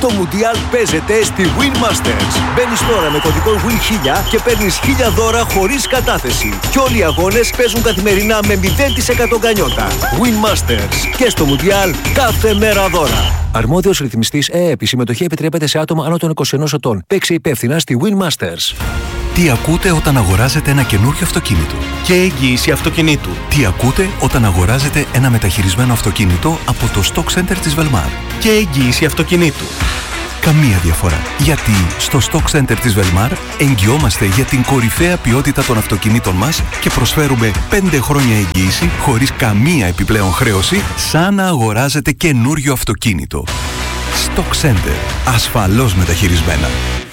Το Μουντιάλ παίζεται στη Win Masters. Μπαίνεις τώρα με κωδικό WIN1000 και παίρνεις 1000 δώρα χωρίς κατάθεση. Και όλοι οι αγώνες παίζουν καθημερινά με 0% γκανιότα. Win Masters. Και στο Μουντιάλ κάθε μέρα δώρα. Αρμόδιος ρυθμιστής ΕΕΠ. Η συμμετοχή επιτρέπεται σε άτομα άνω των 21 ετών. Παίξε υπεύθυνα στη Win Masters. Τι ακούτε όταν αγοράζετε ένα καινούριο αυτοκίνητο? Και εγγύηση αυτοκινήτου. Τι ακούτε όταν αγοράζετε ένα μεταχειρισμένο αυτοκίνητο από το Stock Center της Velmar? Και εγγύηση αυτοκινήτου. Καμία διαφορά. Γιατί στο Stock Center της Velmar εγγυόμαστε για την κορυφαία ποιότητα των αυτοκινήτων μας και προσφέρουμε 5 χρόνια εγγύηση χωρίς καμία επιπλέον χρέωση, σαν να αγοράζετε καινούριο αυτοκίνητο. Stock Center. Ασφαλώς μεταχειρισμένα.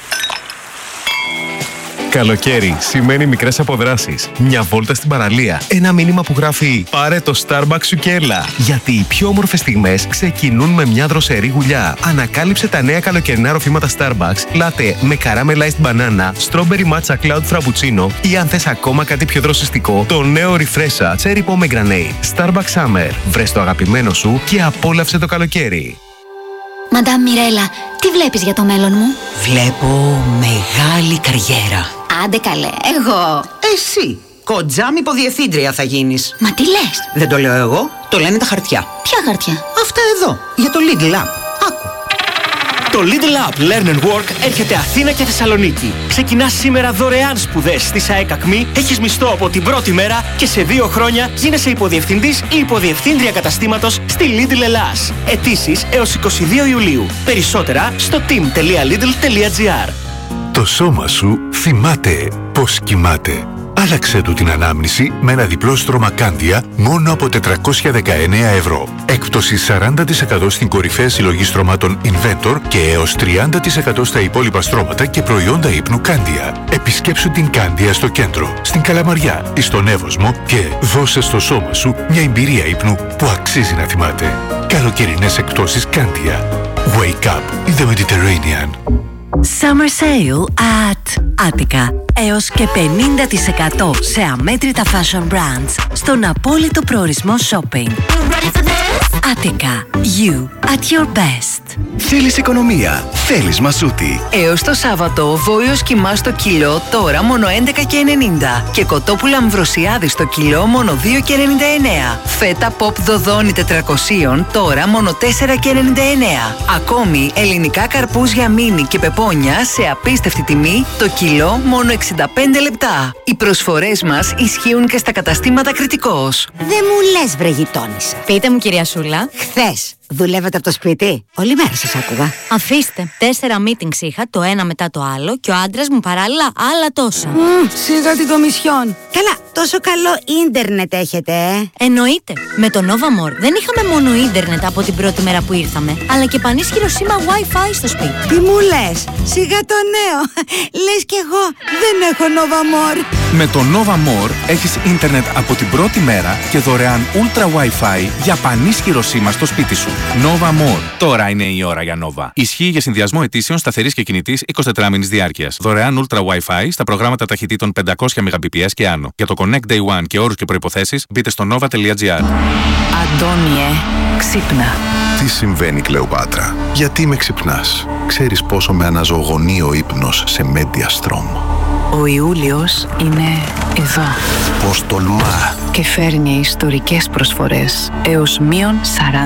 Καλοκαίρι σημαίνει μικρές αποδράσεις. Μια βόλτα στην παραλία. Ένα μήνυμα που γράφει «Πάρε το Starbucks σου και έλα». Γιατί οι πιο όμορφες στιγμές ξεκινούν με μια δροσερή γουλιά. Ανακάλυψε τα νέα καλοκαιρινά ροφήματα Starbucks, latte με caramelized banana, strawberry matcha cloud frappuccino ή αν θες ακόμα κάτι πιο δροσιστικό, το νέο Refresha cherry pomegranate. Starbucks Summer. Βρες το αγαπημένο σου και απόλαυσε το καλοκαίρι. Μαντάμ Μιρέλα, τι βλέπεις για το μέλλον μου? Βλέπω μεγάλη καριέρα. Άντε καλέ, εγώ. Εσύ, κοντζάμ υποδιευθύντρια θα γίνεις. Μα τι λες? Δεν το λέω εγώ, το λένε τα χαρτιά. Ποια χαρτιά? Αυτά εδώ, για το Lidl App. Άκου. Το Lidl App Learn and Work έρχεται Αθήνα και Θεσσαλονίκη. Ξεκινάς σήμερα δωρεάν σπουδές στη ΣΑΕΚ ΑΚΜΗ, έχεις μισθό από την πρώτη μέρα και σε 2 χρόνια γίνεσαι υποδιευθυντής ή υποδιευθύντρια καταστήματος στη Lidl Ελλάς. Αιτήσεις έως 22 Ιουλίου. Περισσότερα στο team.lidl.gr. Το σώμα σου θυμάται πώς κοιμάται. Άλλαξε του την ανάμνηση με ένα διπλό στρώμα Κάνδια μόνο από 419 ευρώ. Έκπτωση 40% στην κορυφαία συλλογή στρωμάτων Inventor και έως 30% στα υπόλοιπα στρώματα και προϊόντα ύπνου Κάνδια. Επισκέψου την Κάνδια στο κέντρο, στην Καλαμαριά ή στον Εύωσμο και δώσε στο σώμα σου μια εμπειρία ύπνου που αξίζει να θυμάται. Καλοκαιρινές εκπτώσεις Κάνδια. Wake up in the Mediterranean. Summer Sale at Attica. Έως και 50% σε αμέτρητα fashion brands στον απόλυτο προορισμό shopping. Attica. You at your best. Θέλεις οικονομία. Θέλεις Μασούτη. Έως το Σάββατο, βόλιος κιμά στο κιλό τώρα μόνο 11,90 και κοτόπουλα αμβροσιάδη στο κιλό μόνο 2,99. Φέτα pop δοδόνι 400 τώρα μόνο 4,99. Ακόμη ελληνικά καρπούζια μίνι και πεπόνια σε απίστευτη τιμή το κιλό μόνο 65 λεπτά. Οι προσφορές μας ισχύουν και στα καταστήματα Κρητικός. Δεν μου λες βρε γειτόνισσα. Πείτε μου κυρία Σούλα. Χθες δουλεύετε από το σπίτι? Όλη μέρα σας άκουγα. Αφήστε, 4 meetings είχα, το ένα μετά το άλλο και ο άντρας μου παράλληλα άλλα τόσα. Σιγά την κομισιόν. Καλά, τόσο καλό ίντερνετ έχετε, Εννοείται. Με το Nova More δεν είχαμε μόνο ίντερνετ από την πρώτη μέρα που ήρθαμε, αλλά και πανίσχυρο σήμα Wi-Fi στο σπίτι. Τι μου λες? Σιγά το νέο. Λες κι εγώ δεν έχω Nova More. Με το Nova More έχεις ίντερνετ από την πρώτη μέρα και δωρεάν Ultra Wi-Fi για πανίσχυρο σήμα στο σπίτι σου. Nova More. Τώρα είναι η ώρα για Nova. Ισχύει για συνδυασμό αιτήσεων σταθερής και κινητής 24 μήνης διάρκειας. Δωρεάν Ultra Wi-Fi στα προγράμματα ταχυτήτων 500 Mbps και άνω. Για το Connect Day One και όρους και προϋποθέσεις μπείτε στο nova.gr. Αντώνιε, ξύπνα. Τι συμβαίνει, Κλεοπάτρα? Γιατί με ξυπνάς? Ξέρεις πόσο με αναζωογονεί ο ύπνος σε Mediastrom. Ο Ιούλιος είναι εδώ. Πώς τολμά! Και φέρνει ιστορικές προσφορές έως μείον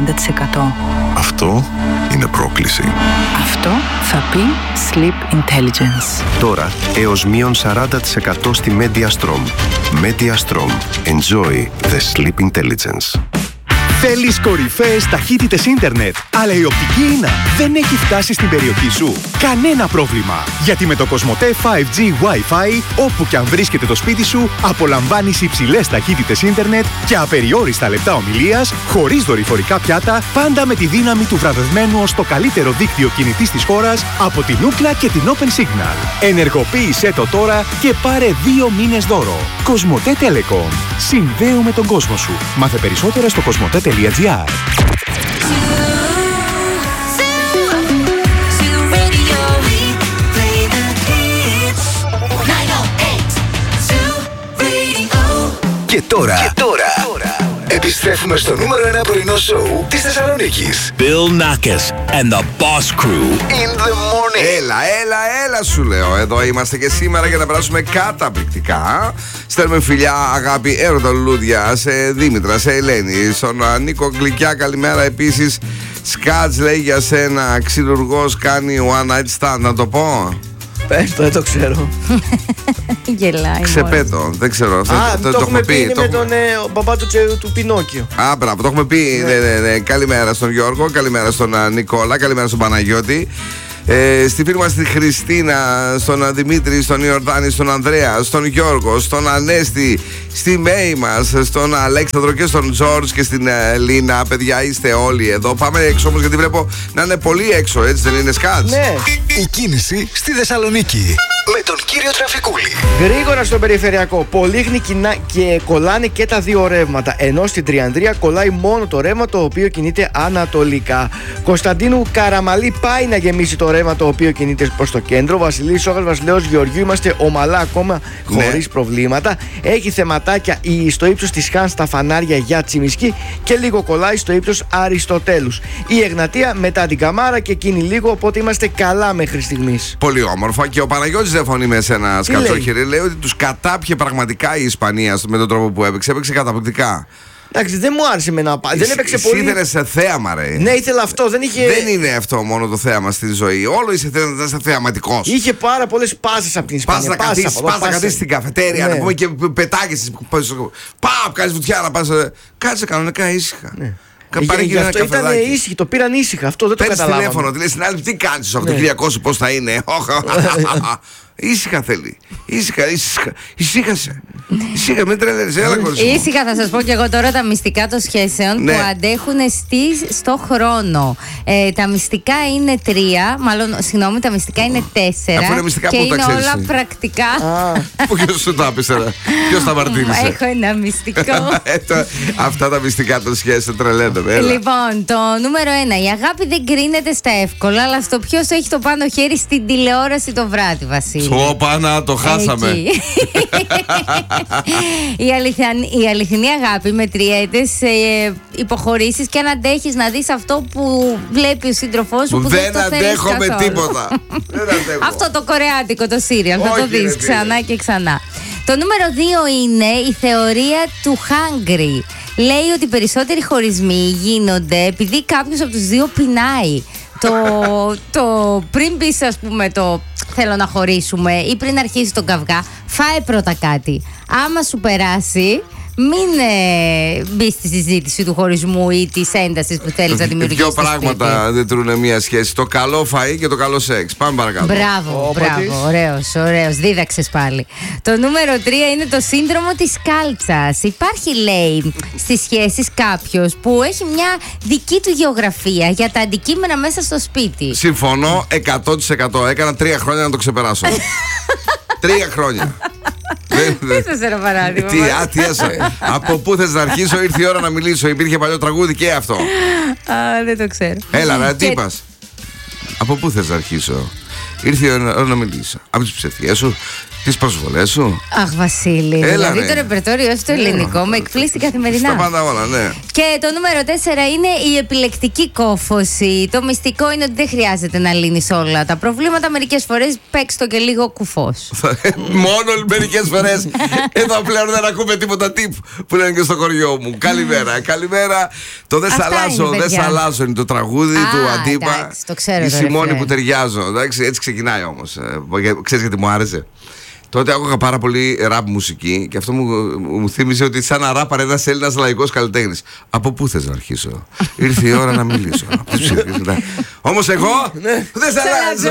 40%. Αυτό είναι πρόκληση. Αυτό θα πει Sleep Intelligence. Τώρα έως μείον 40% στη Mediastrom. Mediastrom. Enjoy the Sleep Intelligence. Θέλεις κορυφαίες ταχύτητες ίντερνετ, αλλά η οπτική ίνα δεν έχει φτάσει στην περιοχή σου? Κανένα πρόβλημα! Γιατί με το Κοσμοτέ 5G Wi-Fi, όπου και αν βρίσκεται το σπίτι σου, απολαμβάνεις υψηλές ταχύτητες ίντερνετ και απεριόριστα λεπτά ομιλίας, χωρίς δορυφορικά πιάτα, πάντα με τη δύναμη του βραβευμένου ως το καλύτερο δίκτυο κινητής της χώρας από την Ookla και την Open Signal. Ενεργοποίησέ το τώρα και πάρε 2 μήνες δώρο. Κοσμοτέ Telecom. Συνδέουμε τον κόσμο σου. Μάθε περισσότερα στο κοσμοτέ.gr. Και τώρα επιστρέφουμε Επιστρέφουμε στο νούμερο 1 πρωινό σοου της Θεσσαλονίκης. Bill Nackis and the Boss Crew. In the morning. Έλα σου λέω. Εδώ είμαστε και σήμερα για να περάσουμε καταπληκτικά. Στέλνουμε φιλιά, αγάπη, έρωτα, λουλούδια σε Δήμητρα, σε Ελένη, στον Νίκο Γλυκιά. Καλημέρα επίσης. Σκάτς λέει για σένα, ξυλουργός κάνει one night stand. Να το πω? Πες το, δεν το ξέρω. Γελάει. Ξεπέτω, δεν ξέρω. Το έχουμε πει, είναι με τον μπαμπά του Πινόκιο. Μπράβο, το έχουμε πει. Ναι. Καλημέρα στον Γιώργο, καλημέρα στον Νικόλα, καλημέρα στον Παναγιώτη. Στη φίλη μας τη Χριστίνα, στον Δημήτρη, στον Ιορδάνη, στον Ανδρέα, στον Γιώργο, στον Ανέστη, στη Μέη μας, στον Αλέξανδρο και στον Τζόρτζ και στην Λίνα. Παιδιά, είστε όλοι εδώ. Πάμε έξω όμως, γιατί βλέπω να είναι πολύ έξω, έτσι δεν είναι, Σκάτς? Ναι. Η κίνηση στη Θεσσαλονίκη με τον κύριο Τραφικούλη. Γρήγορα στον περιφερειακό. Πολύχνη και κολλάνε και τα δύο ρεύματα. Ενώ στην Τριανδρία κολλάει μόνο το ρεύμα το οποίο κινείται ανατολικά. Κωνσταντίνου Καραμαλή πάει να γεμίσει το ρεύμα το οποίο κινείται προς το κέντρο. Βασιλής Σόγας, Βασιλέως Γεωργίου, είμαστε ομαλά ακόμα χωρίς προβλήματα. Έχει θεματάκια στο ύψος της Χάν στα φανάρια για Τσιμισκή και λίγο κολλάει στο ύψος Αριστοτέλους. Η Εγνατία μετά την Καμάρα και εκείνη λίγο, οπότε είμαστε καλά μέχρι στιγμής. Πολύ όμορφα. Και ο Παναγιώτης δεν φωνεί με ένα σκατσόχερι. Λέει ότι τους κατάπιε πραγματικά η Ισπανία με τον τρόπο που έπαιξε. Έπαιξε καταπληκτικά. Εντάξει, δεν μου άρεσε να πάει. Δεν έπαιξε πολύ. Ήθελες σε θέαμα, ρε. Ναι, ήθελα αυτό. Δεν είναι αυτό μόνο το θέαμα στη ζωή. Όλο είσαι θεαματικός. Είχε πάρα πολλές πάσες από την Ισπανία. Πας να καθίσεις στην καφετέρια, να πούμε, και πετάγεσαι. Παπ, κάνεις βουτιά να πας. Κάτσε κανονικά ήσυχα. Γι' αυτό ήταν ήσυχοι, το πήραν ήσυχα. Αυτό δεν το καταλάβαμε. Παίρνεις τηλέφωνο, τι λες στην άλλη, τι κάνεις 8.200, πώς θα είναι. Ήσυχα θέλει. Ησύχασε. Ήσυχα, μην τρελαίνεσαι. Έλα, κορίτσι μου. Ήσυχα, θα σας πω και εγώ τώρα τα μυστικά των σχέσεων που αντέχουν στο χρόνο. Τα μυστικά είναι 3, τα μυστικά είναι 4. Αφού είναι μυστικά, και πού τα είναι ξέρεις? όλα πρακτικά. Ποιος σου τα έπεισε, ποιος τα μαρτύρησε? Έχω ένα μυστικό. Αυτά τα μυστικά των σχέσεων τρελαίνονται. Λοιπόν, το νούμερο 1. Η αγάπη δεν κρίνεται στα εύκολα, αλλά στο ποιος έχει το πάνω χέρι στην τηλεόραση το βράδυ, Βασίλη. Σοπάνα, το χάσαμε. Η αληθινή αγάπη μετριέται σε υποχωρήσεις και αν αντέχεις να δεις αυτό που βλέπει ο σύντροφός σου που δεν το θέλεις καθόλου. Δεν αντέχω με τίποτα. Αυτό το κορεάτικο το σύριαλ, θα το δεις ξανά και ξανά. Το νούμερο 2 είναι η θεωρία του Hungry. Λέει ότι περισσότεροι χωρισμοί γίνονται επειδή κάποιος από τους δύο πεινάει. Το πριν πεις, ας πούμε, το θέλω να χωρίσουμε ή πριν αρχίσει τον καυγά, φάε πρώτα κάτι. Άμα σου περάσει, μην μπει στη συζήτηση του χωρισμού ή της έντασης που θέλεις να δημιουργήσεις. Δύο πράγματα δεν τρούνε μία σχέση. Το καλό φαΐ και το καλό σεξ. Πάμε παρακάτω. Μπράβο, ωραίος. Δίδαξες πάλι. Το νούμερο 3 είναι το σύνδρομο της κάλτσας. Υπάρχει, λέει, στις σχέσεις κάποιος που έχει μια δική του γεωγραφία για τα αντικείμενα μέσα στο σπίτι. Συμφωνώ 100%. Έκανα 3 χρόνια να το ξεπεράσω. 3 χρόνια. Δεν σας ένα παράδειγμα. Τι από πού θες να αρχίσω? Ήρθε η ώρα να μιλήσω. Υπήρχε παλιό τραγούδι και αυτό. Δεν το ξέρω. Έλα, τι είπας? Από πού θες να αρχίσω? Ήρθε η ώρα να μιλήσω. Από τις ψευτιές σου, τις προσβολές σου. Αχ, Βασίλη. Δηλαδή το ρεπερτόριο στο ελληνικό με εκπλήσει καθημερινά. Στα πάντα όλα, ναι. Και το νούμερο 4 είναι η επιλεκτική κόφωση. Το μυστικό είναι ότι δεν χρειάζεται να λύνεις όλα τα προβλήματα. Μερικές φορές παίξ' το και λίγο κουφός. Μόνο μερικές φορές. Εδώ πλέον δεν ακούμε τίποτα τύπ που λένε και στο χωριό μου. Καλημέρα. Το δεν σ' αλλάζω είναι το τραγούδι του Αντίπα. Η Σιμώνη που ταιριάζω. Έτσι ξεκινάει όμως. Ξέρεις γιατί μου άρεσε? Τότε άκουγα πάρα πολύ ραπ μουσική και αυτό μου θύμιζε ότι σαν να ράπαρε ένας Έλληνας λαϊκός καλλιτέχνης. Από πού θες να αρχίσω? Ήρθε η ώρα να μιλήσω. Όμως εγώ δεν σ'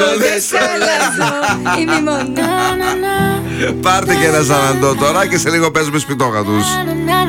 αλλάζω. Είμαι μόνο. Πάρτε και ένα Ζαναντό τώρα και σε λίγο παίζουμε σπιτόγα τους.